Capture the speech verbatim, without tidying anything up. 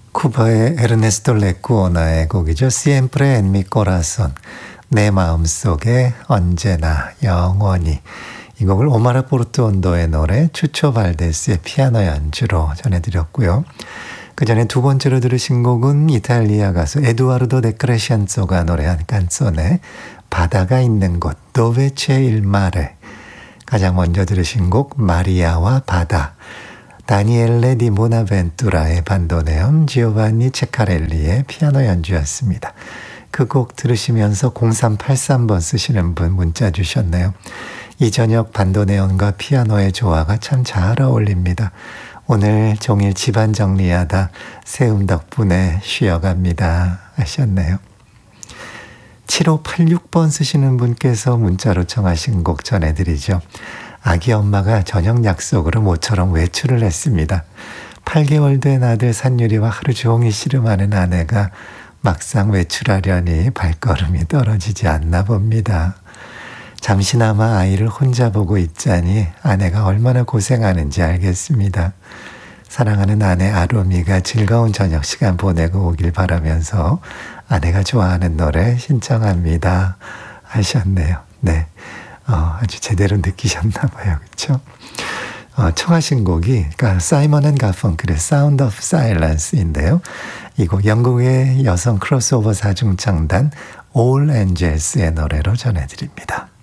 쿠바의 에르네스토 레쿠오나의 곡이죠. Siempre en mi corazón. 내 마음속에 언제나 영원히. 이 곡을 오마르 포르투온도의 노래 추초 발데스의 피아노 연주로 전해드렸고요. 그 전에 두 번째로 들으신 곡은 이탈리아 가수 에두아르도 데 크레시안조가 노래한 깐소네 바다가 있는 곳 Dove c'è il mare. 가장 먼저 들으신 곡 마리아와 바다. 다니엘레 디 모나벤투라의 반도네온, 지오반니 체카렐리의 피아노 연주였습니다. 그 곡 들으시면서 공삼팔삼 번 쓰시는 분 문자 주셨네요. 이 저녁 반도네온과 피아노의 조화가 참 잘 어울립니다. 오늘 종일 집안 정리하다 세움 덕분에 쉬어갑니다 하셨네요. 칠오팔육 번 쓰시는 분께서 문자로 청하신 곡 전해드리죠. 아기 엄마가 저녁 약속으로 모처럼 외출을 했습니다. 팔 개월 된 아들 산유리와 하루 종일 씨름하는 아내가 막상 외출하려니 발걸음이 떨어지지 않나 봅니다. 잠시나마 아이를 혼자 보고 있자니 아내가 얼마나 고생하는지 알겠습니다. 사랑하는 아내 아로미가 즐거운 저녁 시간 보내고 오길 바라면서 아내가 좋아하는 노래 신청합니다 하셨네요. 네, 어, 아주 제대로 느끼셨나 봐요. 그렇죠? 어, 청하신 곡이 그러니까 사이먼 앤 가펑클의 Sound of Silence인데요. 이 곡 영국의 여성 크로스오버 사중창단 All Angels의 노래로 전해드립니다.